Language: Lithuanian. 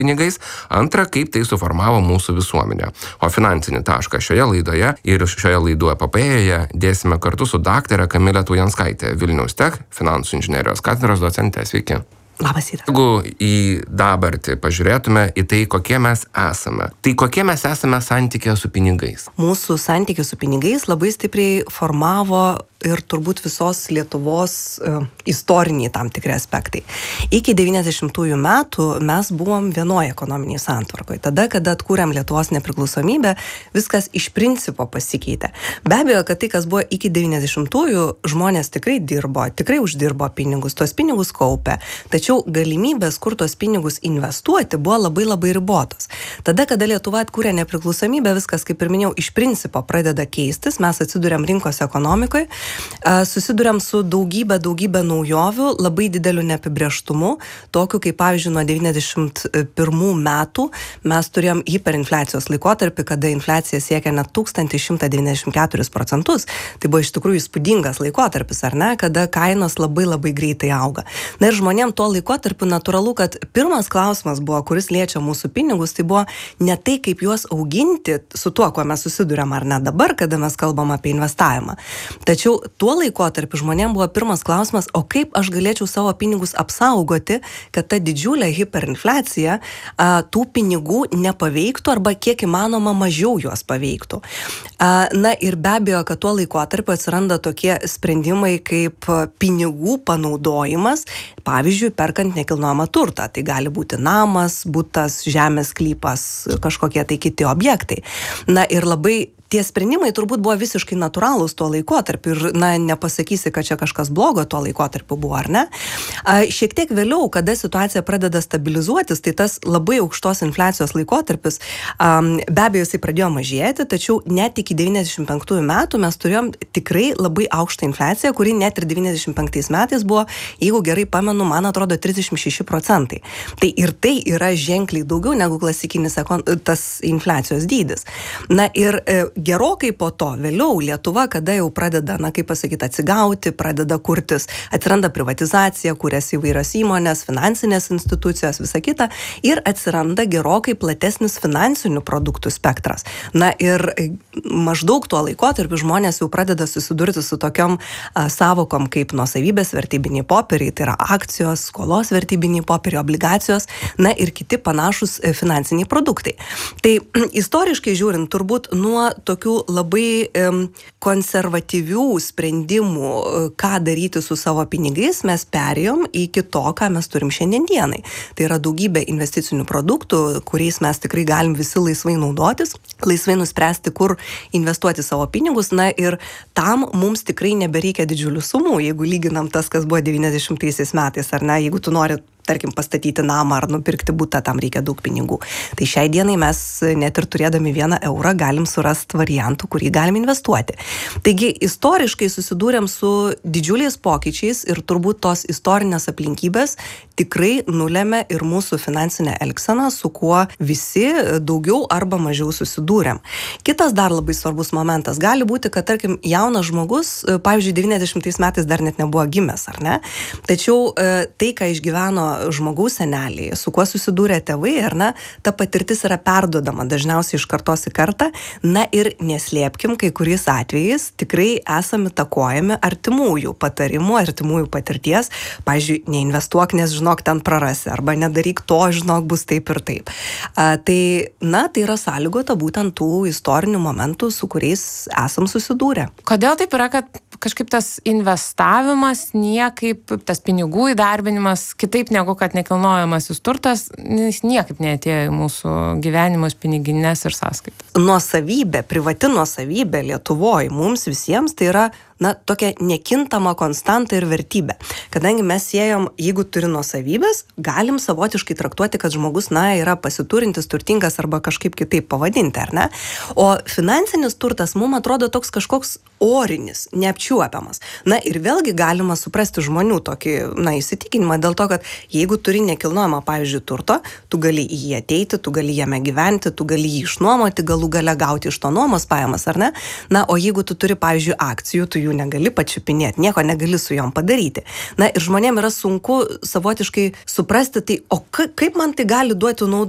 pinigais, antra, kaip tai suformavo mūsų visuomenę. O finansinį tašką šioje laidoje ir šioje laidų epopėjoje dėsime kartu su daktare Kamile Taujanskaite, Vilniaus Tech finansų inžinerijos katedros docente. Sveiki. Labas rytas. Jeigu į dabartį pažiūrėtume į tai, kokie mes esame, tai kokie mes esame santykė su pinigais? Mūsų santykė su pinigais labai stipriai formavo ir turbūt visos Lietuvos istoriniai tam tikri aspektai. Iki 90-ųjų metų mes buvom vienoje ekonominiai santvarkoje. Tada, kada atkūrėm Lietuvos nepriklausomybę, viskas iš principo pasikeitė. Be abejo, kad tai, kas buvo iki 90-ųjų, žmonės tikrai dirbo, tikrai uždirbo pinigus, tuos pinigus kaupė. Tačiau galimybės, kur tuos pinigus investuoti, buvo labai labai ribotos. Tada, kada Lietuva atkūrė nepriklausomybę, viskas, kaip ir minėjau, iš principo pradeda keistis, mes atsiduriam rinkos ekonomikoje, susiduriam su daugybė naujovių, labai dideliu neapibrėžtumu, tokiu kaip, pavyzdžiui, nuo 91 metų mes turėjom hiperinfliacijos laikotarpį, kada infliacija siekia net 1194%. Tai buvo iš tikrųjų įspūdingas laikotarpis, ar ne, kada kainos labai labai greitai auga. Na ir žmonėm tuo laikotarpiu natūralu, kad pirmas klausimas buvo, kuris liečia mūsų pinigus, tai buvo ne tai, kaip juos auginti su tuo, kuo mes susiduriam, ar ne dabar, kada mes kalbam apie investavimą. Tačiau tuo laikotarpiu žmonėm buvo pirmas klausimas, o kaip aš galėčiau savo pinigus apsaugoti, kad ta didžiulė hiperinfliacija tų pinigų nepaveiktų arba kiek įmanoma mažiau juos paveiktų. Na ir be abejo, kad tuo laikotarpiu atsiranda tokie sprendimai kaip pinigų panaudojimas, pavyzdžiui, perkant nekilnojamą turtą. Tai gali būti namas, butas, žemės sklypas, kažkokie tai kiti objektai. Na ir labai tie sprendimai turbūt buvo visiškai natūralūs tuo laikotarpiu ir, nepasakysi, kad čia kažkas blogo tuo laikotarpiu buvo, ar ne? Šiek tiek vėliau, kada situacija pradeda stabilizuotis, tai tas labai aukštos infliacijos laikotarpis, be abejo, jisai pradėjo mažėti, tačiau net iki 95 metų mes turėjom tikrai labai aukštą infliaciją, kuri net ir 95 metais buvo, jeigu gerai pamenu, man atrodo 36%. Tai ir tai yra ženkliai daugiau negu klasikinis tas infliacijos dydis. Na ir gerokai po to, vėliau Lietuva, kada jau pradeda, atsigauti, pradeda kurtis, atsiranda privatizacija, kuriasi įvairios įmonės, finansinės institucijos, visa kita, ir atsiranda gerokai platesnis finansinių produktų spektras. Na ir maždaug tuo laikotarpiu žmonės jau pradeda susidurti su tokiom savokom kaip nuosavybės vertybiniai popieriai, tai yra akcijos, skolos vertybiniai popieriai, obligacijos, na ir kiti panašus finansiniai produktai. Tai istoriškai žiūrint, turbūt nuo tokių labai konservatyvių sprendimų, ką daryti su savo pinigais, mes perėjom iki to, ką mes turim šiandien dienai. Tai yra daugybė investicinių produktų, kuriais mes tikrai galim visi laisvai naudotis, laisvai nuspręsti, kur investuoti savo pinigus, na ir tam mums tikrai nebereikia didžiulių sumų, jeigu lyginam tas, kas buvo 90 metais, ar ne, jeigu tu nori tarkim, pastatyti namą ar nupirkti butą, tam reikia daug pinigų. Tai šiai dienai mes net ir turėdami 1 eurą galim surasti variantų, kurį galim investuoti. Taigi, istoriškai susidūrėm su didžiuliais pokyčiais ir turbūt tos istorinės aplinkybės tikrai nulėmė ir mūsų finansinę elgseną, su kuo visi daugiau arba mažiau susidūrėm. Kitas dar labai svarbus momentas. Gali būti, kad, tarkim, jaunas žmogus, pavyzdžiui, 90 metais dar net nebuvo gimęs, ar ne? Tačiau tai, ką išgyveno žmogaus seneliai, su kuo susidūrė tėvai, ar ne, ta patirtis yra perduodama dažniausiai iš kartos į kartą, na ir neslėpkim, kai kuriais atvejais tikrai esame įtakojami artimųjų patarimų, artimųjų patirties, pavyzdžiui, neinvestuok, nes žinok, ten prarasi, arba nedaryk to, žinok, bus taip ir taip. Tai yra sąlygota būtent tų istorinių momentų, su kuriais esam susidūrę. Kodėl taip yra, kad kažkaip tas investavimas, niekaip tas pinigų įdarbinimas, kitaip negu kad nekilnojamasis turtas, jis niekaip neatėjo į mūsų gyvenimus, piniginės ir sąskaitas? Nuosavybė, privati nuosavybė Lietuvoje mums visiems tai yra tokia nekintama konstanta ir vertybė. Kadangi mes siejom, jeigu turi nuosavybės, galim savotiškai traktuoti, kad žmogus, yra pasiturintis, turtingas arba kažkaip kitaip pavadinti, ar ne? O finansinis turtas mums atrodo toks kažkoks orinis, neapčiuopiamas. Na ir vėlgi galima suprasti žmonių tokį, įsitikinimą dėl to, kad jeigu turi nekilnojamą, pavyzdžiui, turto, tu gali į jį ateiti, tu gali jame gyventi, tu gali jį išnuomoti, galų gale gauti iš to nuomos pajamas, ar ne? Na, o jeigu tu turi, pavyzdžiui, akcijų, tu jų negali pačiupinėti, nieko negali su jom padaryti. Na ir žmonėm yra sunku savotiškai suprasti, tai o kaip man tai gali duoti naudą?